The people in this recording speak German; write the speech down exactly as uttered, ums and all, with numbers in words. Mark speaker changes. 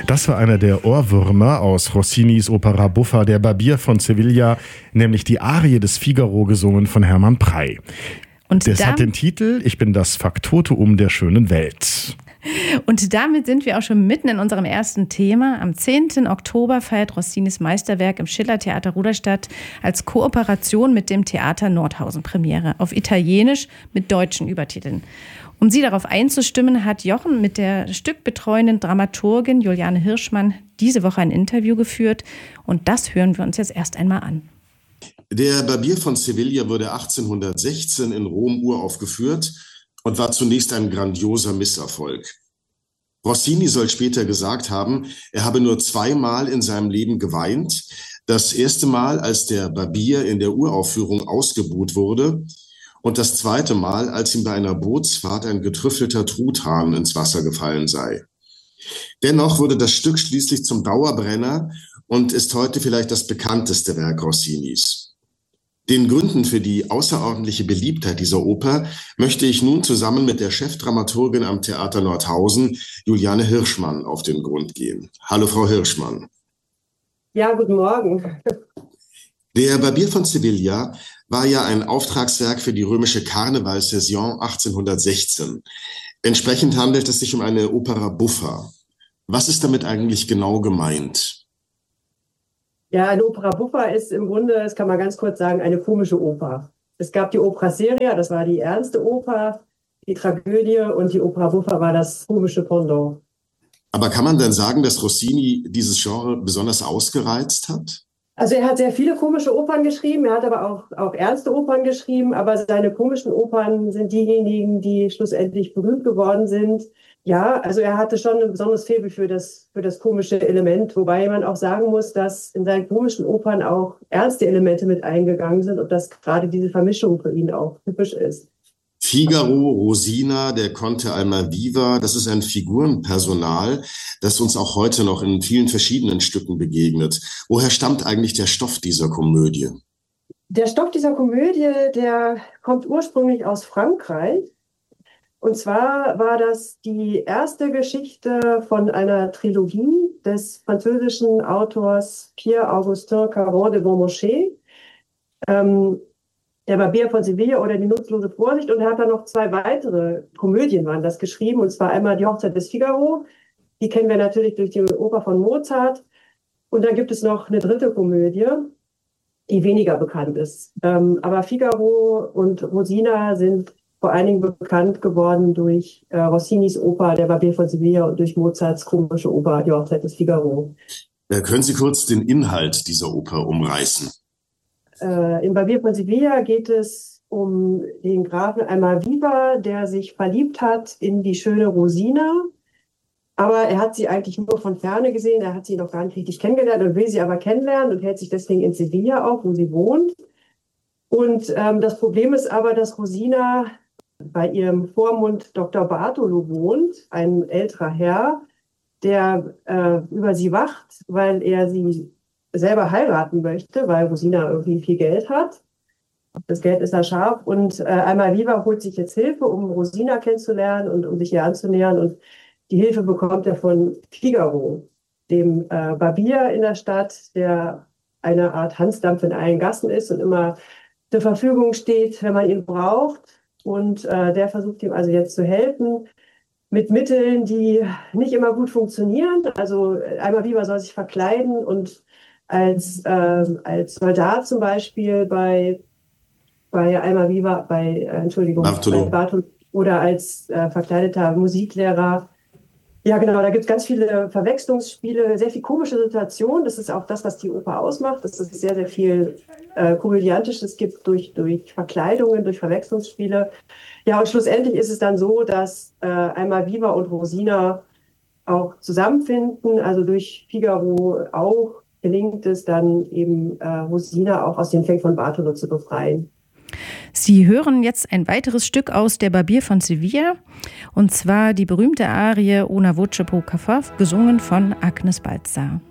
Speaker 1: Das war einer der Ohrwürmer aus Rossinis Opera Buffa, der Barbier von Sevilla, nämlich die Arie des Figaro, gesungen von Hermann Prey. Und das hat den Titel »Ich bin das Faktotum der schönen Welt«.
Speaker 2: Und damit sind wir auch schon mitten in unserem ersten Thema. Am zehnten Oktober feiert Rossinis Meisterwerk im Schillertheater Ruderstadt als Kooperation mit dem Theater Nordhausen Premiere auf Italienisch mit deutschen Übertiteln. Um Sie darauf einzustimmen, hat Jochen mit der stückbetreuenden Dramaturgin Juliane Hirschmann diese Woche ein Interview geführt. Und das hören wir uns jetzt erst einmal an.
Speaker 3: Der Barbier von Sevilla wurde achtzehnhundertsechzehn in Rom uraufgeführt und war zunächst ein grandioser Misserfolg. Rossini soll später gesagt haben, er habe nur zweimal in seinem Leben geweint. Das erste Mal, als der Barbier in der Uraufführung ausgebuht wurde, und das zweite Mal, als ihm bei einer Bootsfahrt ein getrüffelter Truthahn ins Wasser gefallen sei. Dennoch wurde das Stück schließlich zum Dauerbrenner und ist heute vielleicht das bekannteste Werk Rossinis. Den Gründen für die außerordentliche Beliebtheit dieser Oper möchte ich nun zusammen mit der Chefdramaturgin am Theater Nordhausen, Juliane Hirschmann, auf den Grund gehen. Hallo, Frau Hirschmann.
Speaker 4: Ja, guten Morgen.
Speaker 3: Der Barbier von Sevilla war ja ein Auftragswerk für die römische Karnevalssaison achtzehnhundertsechzehn. Entsprechend handelt es sich um eine Opera Buffa. Was ist damit eigentlich genau gemeint?
Speaker 4: Ja, eine Opera Buffa ist im Grunde, das kann man ganz kurz sagen, eine komische Oper. Es gab die Opera Seria, das war die ernste Oper, die Tragödie, und die Opera Buffa war das komische Pendant.
Speaker 3: Aber kann man denn sagen, dass Rossini dieses Genre besonders ausgereizt hat?
Speaker 4: Also er hat sehr viele komische Opern geschrieben, er hat aber auch, auch ernste Opern geschrieben, aber seine komischen Opern sind diejenigen, die schlussendlich berühmt geworden sind. Ja, also er hatte schon ein besonderes Faible für das, für das komische Element, wobei man auch sagen muss, dass in seinen komischen Opern auch ernste Elemente mit eingegangen sind und dass gerade diese Vermischung für ihn auch typisch ist.
Speaker 3: Figaro, Rosina, der Conte Almaviva, das ist ein Figurenpersonal, das uns auch heute noch in vielen verschiedenen Stücken begegnet. Woher stammt eigentlich der Stoff dieser Komödie?
Speaker 4: Der Stoff dieser Komödie, der kommt ursprünglich aus Frankreich. Und zwar war das die erste Geschichte von einer Trilogie des französischen Autors Pierre-Augustin Caron de Beaumarchais, ähm, der Barbier von Sevilla oder die nutzlose Vorsicht. Und er hat dann noch zwei weitere Komödien waren das geschrieben. Und zwar einmal die Hochzeit des Figaro, die kennen wir natürlich durch die Oper von Mozart. Und dann gibt es noch eine dritte Komödie, die weniger bekannt ist. Ähm, aber Figaro und Rosina sind vor allen Dingen bekannt geworden durch äh, Rossinis Oper Der Barbier von Sevilla und durch Mozarts komische Oper Die Hochzeit des Figaro.
Speaker 3: Äh, können Sie kurz den Inhalt dieser Oper umreißen?
Speaker 4: Äh, Im Barbier von Sevilla geht es um den Grafen Almaviva, der sich verliebt hat in die schöne Rosina. Aber er hat sie eigentlich nur von Ferne gesehen, er hat sie noch gar nicht richtig kennengelernt und will sie aber kennenlernen und hält sich deswegen in Sevilla auf, wo sie wohnt. Und ähm, das Problem ist aber, dass Rosina bei ihrem Vormund Doktor Bartolo wohnt, ein älterer Herr, der äh, über sie wacht, weil er sie selber heiraten möchte, weil Rosina irgendwie viel Geld hat. Das Geld ist da scharf und äh, Almaviva holt sich jetzt Hilfe, um Rosina kennenzulernen und um sich ihr anzunähern, und die Hilfe bekommt er von Figaro, dem äh, Barbier in der Stadt, der eine Art Hansdampf in allen Gassen ist und immer zur Verfügung steht, wenn man ihn braucht. Und äh, der versucht ihm also jetzt zu helfen mit Mitteln, die nicht immer gut funktionieren. Also Almaviva soll sich verkleiden und als, äh, als Soldat zum Beispiel bei, bei Almaviva, bei, äh, Entschuldigung,
Speaker 3: Bartolo.
Speaker 4: bei Bartolo, oder als äh, verkleideter Musiklehrer. Ja, genau, da gibt es ganz viele Verwechslungsspiele, sehr viel komische Situationen. Das ist auch das, was die Oper ausmacht, dass es sehr, sehr viel äh, Komödiantisches gibt durch, durch Verkleidungen, durch Verwechslungsspiele. Ja, und schlussendlich ist es dann so, dass äh, Almaviva und Rosina auch zusammenfinden. Also durch Figaro auch gelingt es dann eben äh, Rosina auch aus den Fängen von Bartolo zu befreien.
Speaker 2: Sie hören jetzt ein weiteres Stück aus Der Barbier von Sevilla, und zwar die berühmte Arie Una voce poca fa, gesungen von Agnes Baltzar.